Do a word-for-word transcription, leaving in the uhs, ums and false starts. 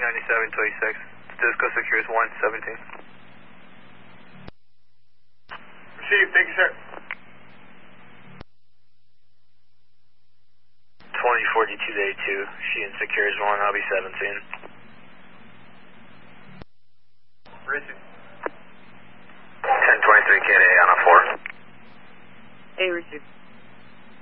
ninety-seven twenty-six. Disco secures one seventeen. Received, thank you, sir. twenty forty-two eighty-two, Sheehan secures one, I'll be seventeen. Richard. ten twenty-three K to